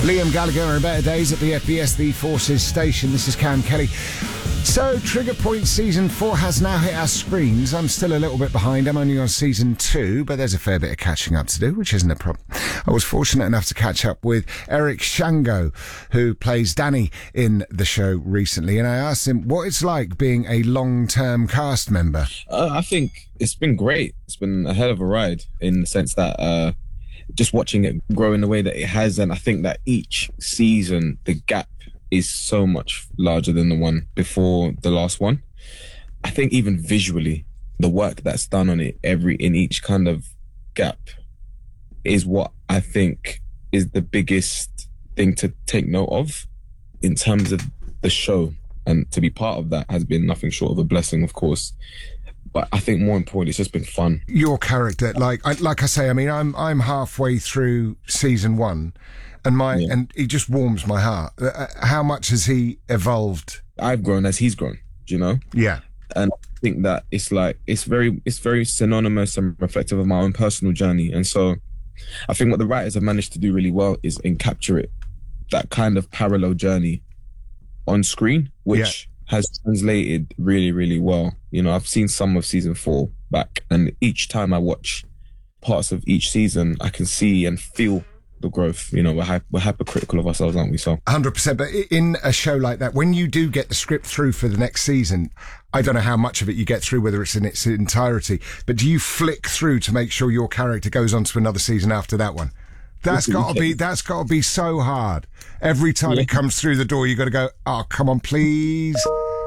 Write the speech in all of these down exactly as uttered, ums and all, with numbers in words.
Liam Gallagher and Better Days at the F B S The Forces station. This is Cam Kelly. So, Trigger Point Season four has now hit our screens. I'm still a little bit behind. I'm only on Season two, but there's a fair bit of catching up to do, which isn't a problem. I was fortunate enough to catch up with Eric Shango, who plays Danny in the show recently, and I asked him what it's like being a long-term cast member. Uh, I think it's been great. It's been a hell of a ride in the sense that uh, just watching it grow in the way that it has, and I think that each season, the gap is so much larger than the one before the last one. I think even visually, the work that's done on it every in each kind of gap is what I think is the biggest thing to take note of in terms of the show. And to be part of that has been nothing short of a blessing, of course. But I think more importantly, it's just been fun. Your character, like I, like I say, I mean, I'm I'm halfway through season one, and my yeah. and he just warms my heart. Uh, how much has he evolved? I've grown as he's grown. Do you know? Yeah. And I think that it's like it's very it's very synonymous and reflective of my own personal journey. And so, I think what the writers have managed to do really well is encapture it, that kind of parallel journey, on screen, which. Yeah. has translated really, really well. You know, I've seen some of season four back, and each time I watch parts of each season, I can see and feel the growth. You know, we're, hy- we're hypercritical of ourselves, aren't we? So, one hundred percent. But in a show like that, when you do get the script through for the next season, I don't know how much of it you get through, whether it's in its entirety, but do you flick through to make sure your character goes on to another season after that one? That's got to be, that's got to be so hard. Every time yeah. it comes through the door, you got to go, oh, come on, please.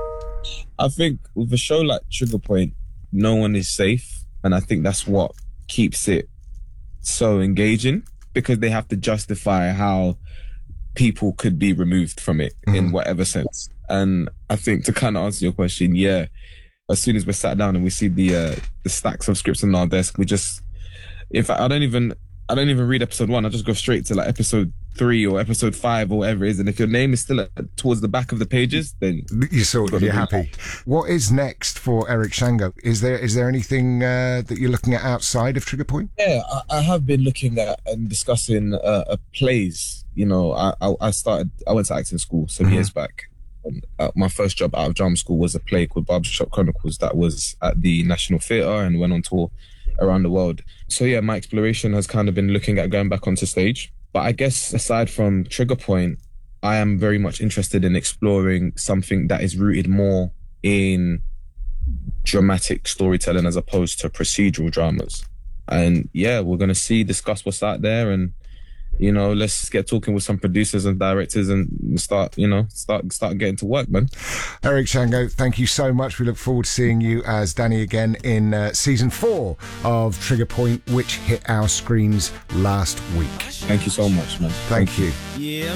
I think with a show like Trigger Point, no one is safe. And I think that's what keeps it so engaging, because they have to justify how people could be removed from it mm. in whatever sense. And I think to kind of answer your question, yeah, as soon as we're sat down and we see the, uh, the stacks of scripts on our desk, we just, in fact, I don't even, I don't even read episode one. I just go straight to like episode three or episode five or whatever it is. And if your name is still at, towards the back of the pages, then you're sort of, you're happy. What is next for Eric Shango? Is there is there anything uh, that you're looking at outside of Trigger Point? Yeah, I, I have been looking at and discussing uh, uh, plays. You know, I, I I started. I went to acting school some mm-hmm. years back. And, uh, my first job out of drama school was a play called Barbershop Chronicles that was at the National Theatre and went on tour around the world. So yeah, my exploration has kind of been looking at going back onto stage. But I guess aside from Trigger Point, I am very much interested in exploring something that is rooted more in dramatic storytelling as opposed to procedural dramas. And yeah, we're going to see, discuss what's out there, and you know, let's get talking with some producers and directors and start, you know, start start getting to work, man. Eric Shango, thank you so much. We look forward to seeing you as Danny again in uh, season four of Trigger Point, which hit our screens last week. Thank you so much, man. Thank, thank you. you. Yeah.